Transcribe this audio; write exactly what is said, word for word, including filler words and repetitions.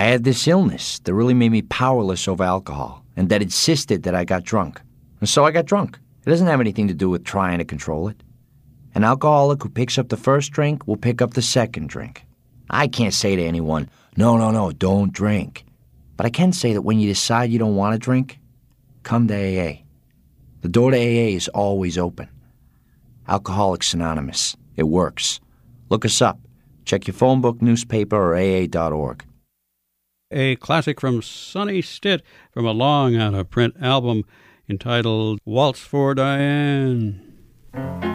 I had this illness that really made me powerless over alcohol and that insisted that I got drunk. And so I got drunk. It doesn't have anything to do with trying to control it. An alcoholic who picks up the first drink will pick up the second drink. I can't say to anyone, no, no, no, don't drink. But I can say that when you decide you don't want to drink, come to A A. The door to A A is always open. Alcoholics Anonymous. It works. Look us up. Check your phone book, newspaper, or A A dot org. A classic from Sonny Stitt from a long out-of-print album entitled Waltz for Diane.